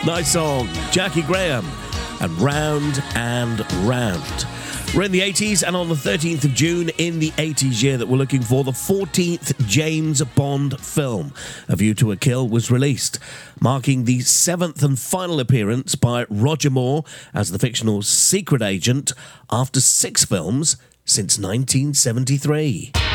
Nice song. Jackie Graham and Round and Round. We're in the 80s, and on the 13th of June in the 80s year that we're looking for, the 14th James Bond film, A View to a Kill, was released, marking the 7th and final appearance by Roger Moore as the fictional secret agent after 6 films since 1973.